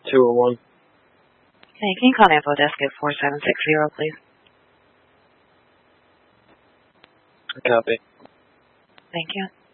201. Okay, can you call the info desk at 4760, please? Copy. Thank you.